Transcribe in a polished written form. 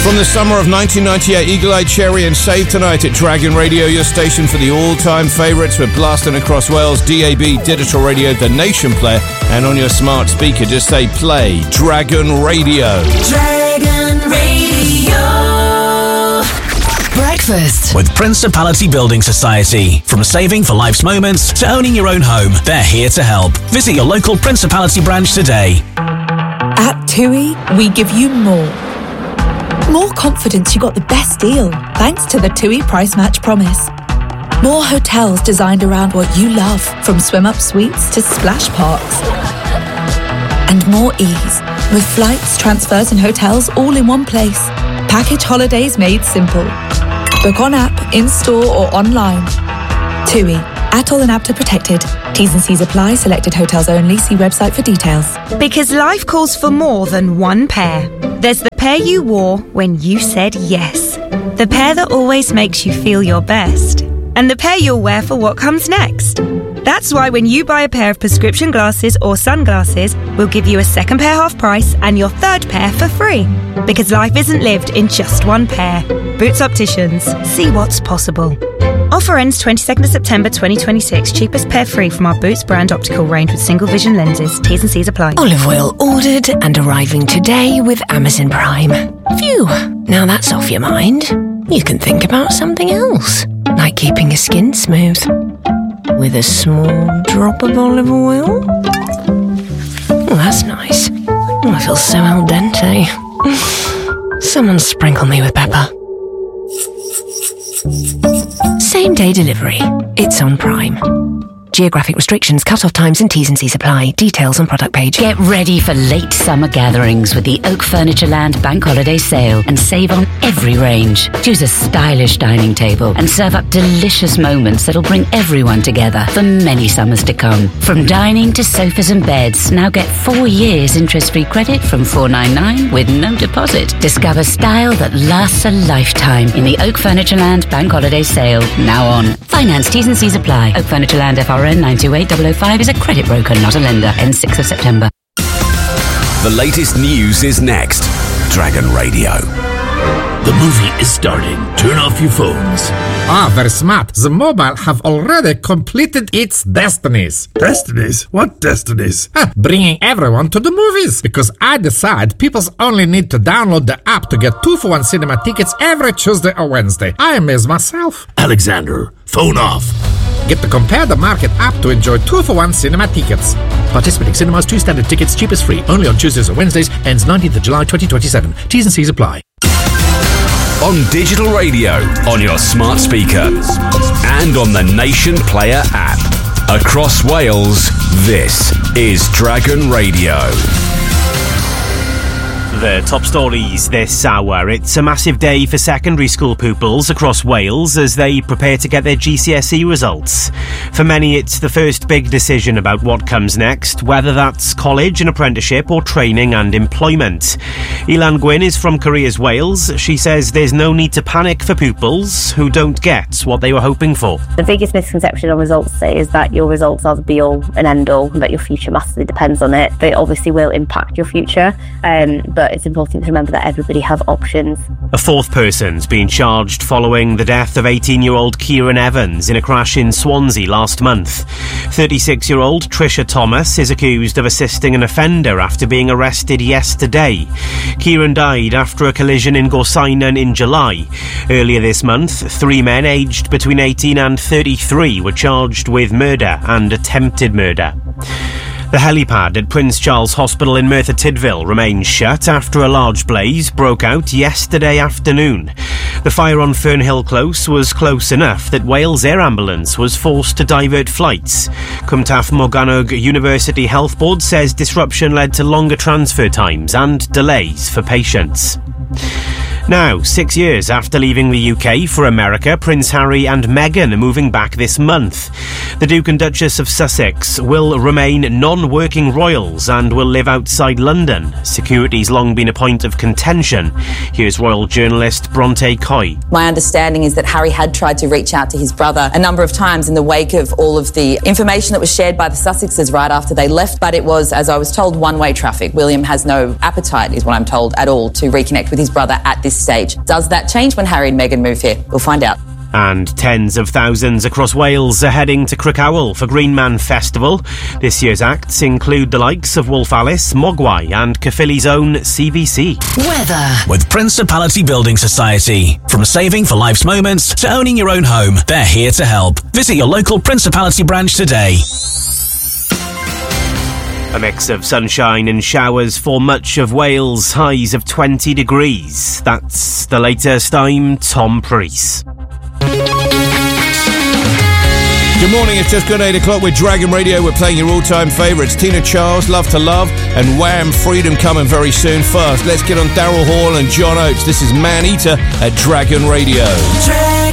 From the summer of 1998, Eagle-Eye Cherry and Save Tonight at Dragon Radio, your station for the all-time favourites. We're blasting across Wales, DAB, digital radio, the Nation Player, and on your smart speaker, just say play Dragon Radio. Dragon Radio. Breakfast with Principality Building Society. From saving for life's moments to owning your own home, they're here to help. Visit your local Principality branch today. At TUI, we give you more. More confidence you got the best deal, thanks to the TUI Price Match Promise. More hotels designed around what you love, from swim-up suites to splash parks. And more ease, with flights, transfers and hotels all in one place. Package holidays made simple. Book on app, in-store or online. TUI. ATOL and APTA protected. T's and C's apply. Selected hotels only. See website for details. Because life calls for more than one pair. There's the pair you wore when you said yes. The pair that always makes you feel your best. And the pair you'll wear for what comes next. That's why when you buy a pair of prescription glasses or sunglasses, we'll give you a second pair half price and your third pair for free. Because life isn't lived in just one pair. Boots Opticians. See what's possible. Offer ends 22nd of September 2026. Cheapest pair free from our Boots brand optical range with single vision lenses. T's and C's apply. Olive oil ordered and arriving today with Amazon Prime. Phew, now that's off your mind. You can think about something else, like keeping your skin smooth. With a small drop of olive oil. Oh, that's nice. Oh, I feel so al dente. Someone sprinkle me with pepper. Same day delivery. It's on Prime. Geographic restrictions, cut-off times and T's and C's apply. Details on product page. Get ready for late summer gatherings with the Oak Furniture Land Bank Holiday Sale and save on every range. Choose a stylish dining table and serve up delicious moments that'll bring everyone together for many summers to come. From dining to sofas and beds, now get 4 years interest-free credit from $499 with no deposit. Discover style that lasts a lifetime in the Oak Furniture Land Bank Holiday Sale, now on. Finance T's and C's apply. Oak Furniture Land FRN 928005 is a credit broker, not a lender. Ends 6th of September. The latest news is next. Dragon Radio. The movie is starting. Turn off your phones. Ah, very smart. The mobile have already completed its destinies. Destinies? What destinies? Bringing everyone to the movies. Because I decide people only need to download the app to get 2-for-1 cinema tickets every Tuesday or Wednesday. I amaze myself. Alexander, phone off. Get the Compare the Market app to enjoy 2-for-1 cinema tickets. Participating cinemas, 2 standard tickets, cheapest free. Only on Tuesdays or Wednesdays. Ends 19th of July 2027. T's and C's apply. On digital radio, on your smart speaker, and on the Nation Player app. Across Wales, this is Dragon Radio. The top stories this hour. It's a massive day for secondary school pupils across Wales as they prepare to get their GCSE results. For many, it's the first big decision about what comes next, whether that's college, an apprenticeship or training and employment. Ilan Gwyn is from Careers Wales. She says there's no need to panic for pupils who don't get what they were hoping for. The biggest misconception on results day is that your results are the be-all and end-all and that your future massively depends on it. They obviously will impact your future, but it's important to remember that everybody has options. A fourth person's been charged following the death of 18-year-old Kieran Evans in a crash in Swansea last month. 36-year-old Trisha Thomas is accused of assisting an offender after being arrested yesterday. Kieran died after a collision in Gorseinon in July. Earlier this month, 3 men aged between 18 and 33 were charged with murder and attempted murder. The helipad at Prince Charles Hospital in Merthyr Tydfil remains shut after a large blaze broke out yesterday afternoon. The fire on Fernhill Close was close enough that Wales Air Ambulance was forced to divert flights. Cwmtaf Morgannwg University Health Board says disruption led to longer transfer times and delays for patients. Now, 6 years after leaving the UK for America, Prince Harry and Meghan are moving back this month. The Duke and Duchess of Sussex will remain non-working royals and will live outside London. Security's long been a point of contention. Here's royal journalist Bronte Coy. My understanding is that Harry had tried to reach out to his brother a number of times in the wake of all of the information that was shared by the Sussexes right after they left, but it was, as I was told, one-way traffic. William has no appetite, is what I'm told, at all, to reconnect with his brother at this stage. Does that change when Harry and Meghan move here? We'll find out. And tens of thousands across Wales are heading to Crickhowell for Green Man Festival. This year's acts include the likes of Wolf Alice, Mogwai and Caerphilly's own CVC. Weather with Principality Building Society. From saving for life's moments to owning your own home, they're here to help. Visit your local Principality branch today. A mix of sunshine and showers for much of Wales, highs of 20 degrees. That's the latest. I'm Tom Preece. Good morning, it's just gone 8 o'clock with Dragon Radio. We're playing your all-time favourites. Tina Charles, Love to Love, and Wham! Freedom coming very soon. First, let's get on Daryl Hall and John Oates. This is Man Eater at Dragon Radio.